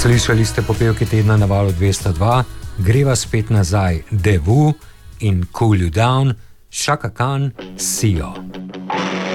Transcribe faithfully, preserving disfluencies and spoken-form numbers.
Slišali ste popevke tedna na valu dvesto dva, greva spet nazaj, Devu in Cool You Down, Chaka Khan, Sio.